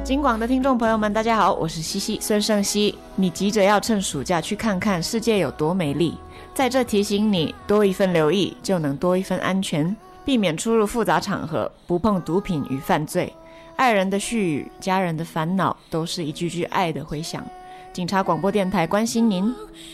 金广的听众朋友们大家好，我是西西孙盛熙。你急着要趁暑假去看看世界有多美丽，在这提醒你，多一份留意就能多一份安全，避免出入复杂场合，不碰毒品与犯罪。爱人的絮语，家人的烦恼，都是一句句爱的回响。警察广播电台关心您。